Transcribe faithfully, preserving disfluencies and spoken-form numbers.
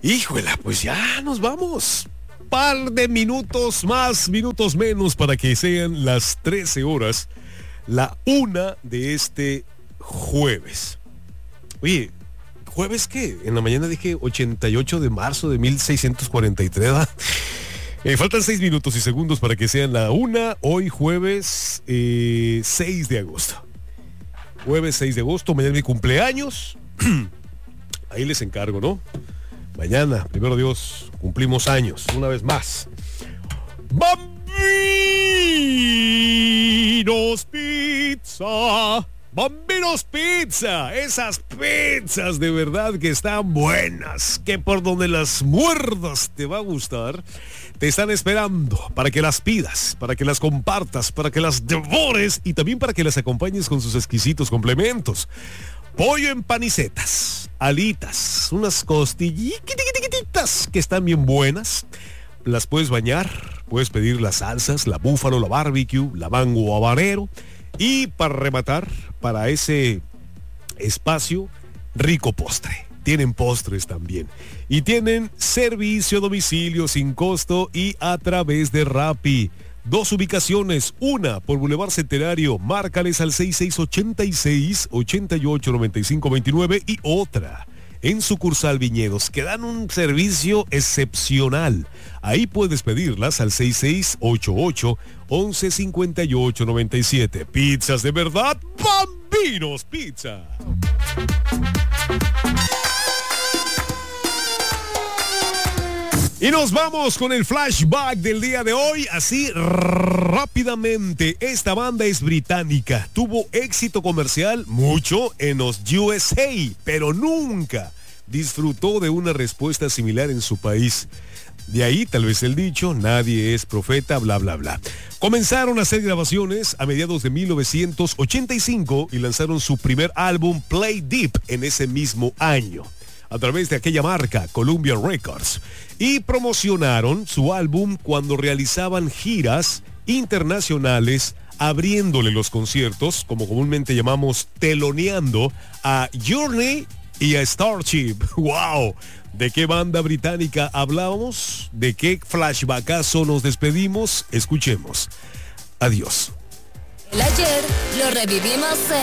Híjola, pues ya nos vamos. Par de minutos más, minutos menos para que sean las trece horas, la una de este jueves. Oye, ¿jueves qué? En la mañana dije ochenta y ocho de marzo de mil seiscientos cuarenta y tres, ¿verdad? Eh, faltan seis minutos y segundos para que sean la una, hoy jueves eh, seis de agosto. Jueves seis de agosto, mañana es mi cumpleaños. Ahí les encargo, ¿no? Mañana, primero Dios, cumplimos años, una vez más. Bambinos Pizza. Bambinos Pizza. Esas pizzas de verdad que están buenas, que por donde las muerdas te va a gustar. Te están esperando para que las pidas, para que las compartas, para que las devores y también para que las acompañes con sus exquisitos complementos. Pollo en panicetas, alitas, unas costillitas que están bien buenas. Las puedes bañar, puedes pedir las salsas, la búfalo, la barbecue, la mango habanero. Y para rematar, para ese espacio, rico postre. Tienen postres también. Y tienen servicio a domicilio sin costo y a través de Rappi. Dos ubicaciones, una por Boulevard Centenario, márcales al seis seis ocho seis, ocho ocho nueve cinco dos nueve y otra en sucursal Viñedos, que dan un servicio excepcional. Ahí puedes pedirlas al seis seis ocho ocho, once cincuenta y ocho noventa y siete. Pizzas de verdad, Bambinos Pizza. Y nos vamos con el flashback del día de hoy, así rápidamente. Esta banda es británica, tuvo éxito comercial mucho en los U S A, pero nunca disfrutó de una respuesta similar en su país. De ahí tal vez el dicho, nadie es profeta, bla bla bla. Comenzaron a hacer grabaciones a mediados de mil novecientos ochenta y cinco y lanzaron su primer álbum Play Deep en ese mismo año, a través de aquella marca, Columbia Records, y promocionaron su álbum cuando realizaban giras internacionales, abriéndole los conciertos, como comúnmente llamamos, teloneando a Journey y a Starship. ¡Wow! ¿De qué banda británica hablábamos? ¿De qué flashbackazo nos despedimos? Escuchemos. Adiós. El ayer lo revivimos en